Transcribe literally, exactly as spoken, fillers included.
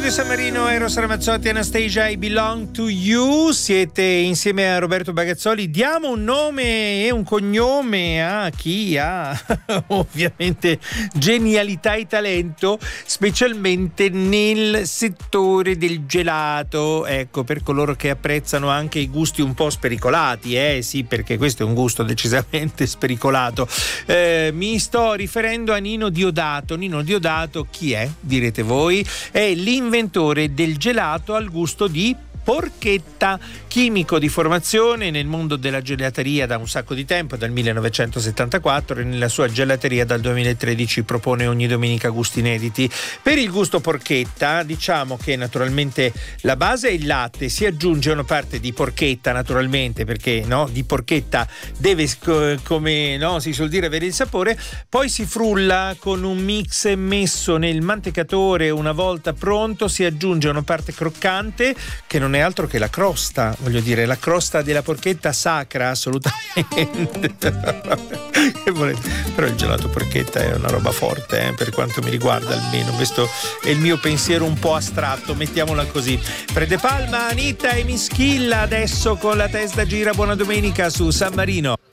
studio San Marino, Eros Ramazzotti, Anastasia, I Belong to You. Siete insieme a Roberto Bagazzoli. Diamo un nome e un cognome a chi ha ovviamente genialità e talento, specialmente nel settore del gelato. Ecco, per coloro che apprezzano anche i gusti un po' spericolati, eh sì, perché questo è un gusto decisamente spericolato. Eh, mi sto riferendo a Nino Diodato. Nino Diodato chi è? Direte voi. È l'inventore del gelato al gusto di porchetta, chimico di formazione nel mondo della gelateria da un sacco di tempo, dal millenovecentosettantaquattro, e nella sua gelateria dal duemilatredici propone ogni domenica gusti inediti. Per il gusto porchetta diciamo che naturalmente la base è il latte, si aggiunge una parte di porchetta naturalmente, perché no, di porchetta deve, come no, si suol dire, avere il sapore, poi si frulla con un mix messo nel mantecatore. Una volta pronto si aggiunge una parte croccante che non è altro che la crosta, voglio dire, la crosta della porchetta sacra, assolutamente. Che volete? Però il gelato porchetta è una roba forte, eh, per quanto mi riguarda almeno. Questo è il mio pensiero un po' astratto, mettiamola così. Prende palma Anita e Mischilla adesso con La testa gira. Buona domenica su San Marino.